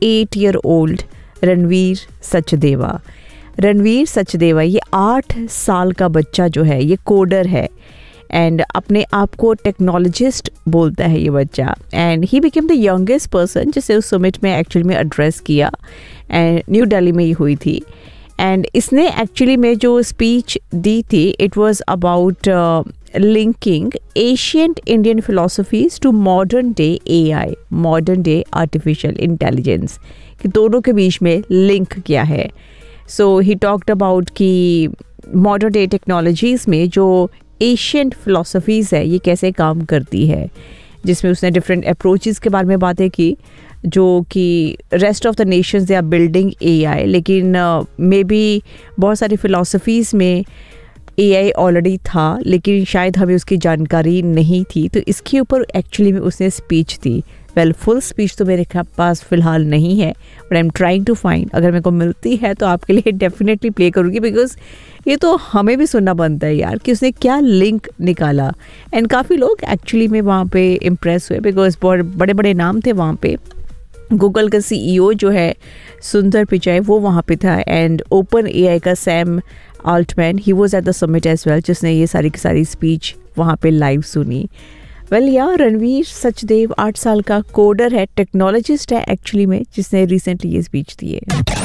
8 year old Ranveer Sachdeva. Ranveer Sachdeva ये 8 साल का बच्चा जो है ये कोडर है एंड अपने आप को टेक्नोलॉजिस्ट बोलता है ये बच्चा। And he became the youngest person जिसे उस समिट में एक्चुअली में एड्रेस किया एंड न्यू दिल्ली में ही हुई थी। एंड इसने एक्चुअली में जो स्पीच दी थी it was about linking ancient Indian philosophies to modern day AI, modern day artificial intelligence, कि दोनों के बीच में लिंक क्या है। सो ही टॉक्ड अबाउट कि मॉडर्न डे टेक्नोलॉजीज़ में जो एशियंट फिलोसफीज़ है ये कैसे काम करती है, जिसमें उसने डिफरेंट अप्रोचेस के बारे में बातें की जो कि rest of the Nations they are building AI, लेकिन मे बी बहुत सारी फ़िलासफ़ीज़ में एआई ऑलरेडी था लेकिन शायद हमें उसकी जानकारी नहीं थी। तो इसके ऊपर एक्चुअली में उसने स्पीच दी। वेल फुल स्पीच तो मेरे पास फ़िलहाल नहीं है but I am trying to find, अगर मेरे को मिलती है तो आपके लिए डेफिनेटली प्ले करूँगी, बिकॉज ये तो हमें भी सुनना बनता है यार कि उसने क्या लिंक निकाला। एंड काफ़ी लोग एक्चुअली में वहाँ पे इम्प्रेस हुए बिकॉज बहुत बड़े बड़े नाम थे वहाँ पे। गूगल का CEO जो है सुंदर पिचाई वो वहाँ पे था एंड ओपन एआई का Sam Altman he was at the summit as well, जिसने ये सारी की सारी स्पीच वहाँ पे लाइव सुनी। वेल यार रणवीर सचदेव 8 साल का कोडर है, टेक्नोलॉजिस्ट है एक्चुअली में, जिसने रिसेंटली ये स्पीच दी है।